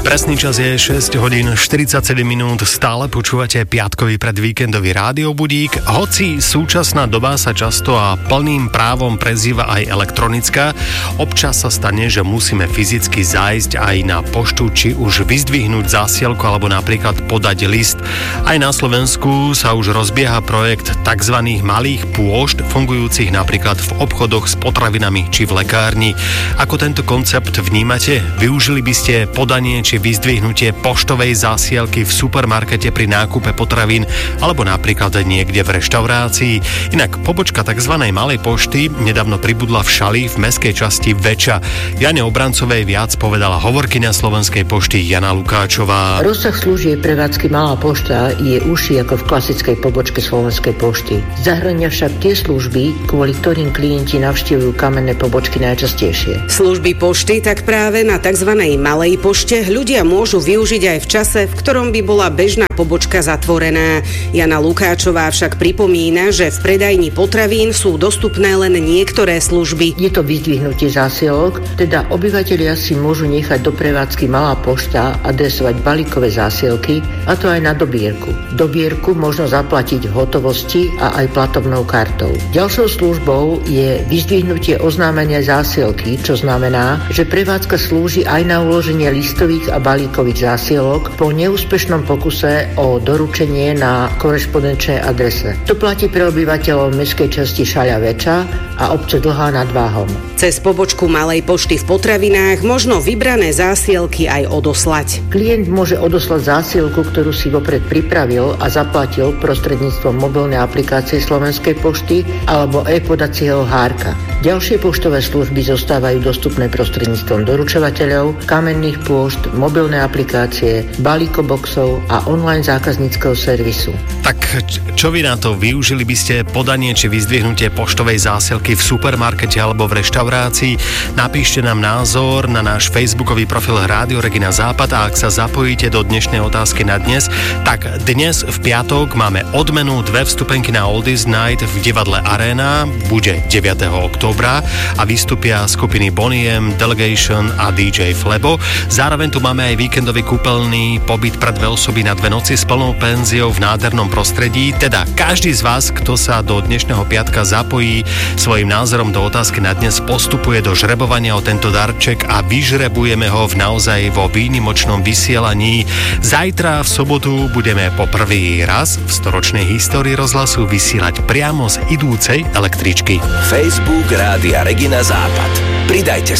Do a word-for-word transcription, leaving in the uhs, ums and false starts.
Presný čas je šesť hodín štyridsaťsedem minút, stále počúvate piatkový predvíkendový rádiobudík. Hoci súčasná doba sa často a plným právom prezýva aj elektronická, občas sa stane, že musíme fyzicky zájsť aj na poštu, či už vyzdvihnúť zásielku alebo napríklad podať list. Aj na Slovensku sa už rozbieha projekt tzv. Malých pôšt, fungujúcich napríklad v obchodoch s potravinami či v lekárni. Ako tento koncept vnímate? Využili by ste podanie či vyzdvihnutie poštovej zásielky v supermarkete pri nákupe potravín alebo napríklad niekde v reštaurácii? Inak pobočka tzv. Malej pošty nedávno pribudla v Šali v mestskej časti Veča. Jane Obrancovej viac povedala hovorkyňa Slovenskej pošty Jana Lukáčová. Rozsah služieb prevádzky Malá pošta je užší ako v klasickej pobočke Slovenskej pošty. Zahŕňa však tie služby, kvôli ktorým klienti navštevujú kamenné pobočky najčastejšie. Služby pošty tak práve na tzv. Malej pošte ľudia môžu využiť aj v čase, v ktorom by bola bežná pobočka zatvorená. Jana Lukáčová však pripomína, že v predajni potravín sú dostupné len niektoré služby. Je to vyzdvihnutie zásielok, teda obyvatelia si môžu nechať do prevádzky Malá pošta adresovať balíkové zásielky, a to aj na dobierku. Dobierku možno zaplatiť v hotovosti a aj platovnou kartou. Ďalšou službou je vyzdvihnutie oznámenia zásielky, čo znamená, že prevádzka slúži aj na uloženie listových a balíkových zásielok po neúspešnom pokuse o doručenie na korešpondenčnej adrese. To platí pre obyvateľov mestskej časti Šaľa Veča a obce Dlhá nad Váhom. Cez pobočku Malej pošty v potravinách možno vybrané zásielky aj odoslať. Klient môže odoslať zásielku, ktorú si vopred pripravil a zaplatil prostredníctvom mobilnej aplikácie Slovenskej pošty alebo e-podacieho hárka. Ďalšie poštové služby zostávajú dostupné prostredníctvom doručovateľov, kamenných pôšt, mobilné aplikácie, balíkoboxov a online zákazníckeho servisu. Tak čo vy na to? Využili by ste podanie či vyzdvihnutie poštovej zásielky v supermarkete alebo v reštaurácii? Napíšte nám názor na náš facebookový profil Rádio Regina Západ a ak sa zapojíte do dnešnej otázky na dnes, tak dnes v piatok máme odmenu dve vstupenky na Oldies Night v divadle Arena, bude deviateho októbra a vystúpia skupiny Bonnie M, Delegation a dý džej Flebo. Zároveň tu máme aj víkendový kúpeľný pobyt pre dve osoby na dve noci s plnou penziou v nádhernom prostredí. Teda každý z vás, kto sa do dnešného piatka zapojí svojim názorom do otázky na dnes, postupuje do žrebovania o tento darček a vyžrebujeme ho v naozaj vo výnimočnom vysielaní. Zajtra v sobotu budeme po prvý raz v storočnej histórii rozhlasu vysielať priamo z idúcej električky. Facebook Rádia Regina Západ. Pridajte